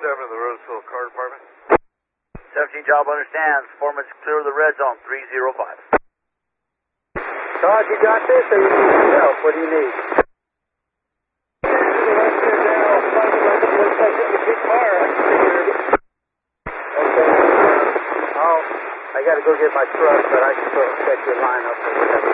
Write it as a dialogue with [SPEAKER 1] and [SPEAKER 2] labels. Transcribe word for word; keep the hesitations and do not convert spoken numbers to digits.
[SPEAKER 1] seven of the Roseville Car Department.
[SPEAKER 2] seventeen job understands. Foreman's clear of the red zone, three zero five.
[SPEAKER 3] Todd, you got this, or you need some help? What do you need? Okay. I'll, I got to go get my truck, but I can sort of set your line up or whatever.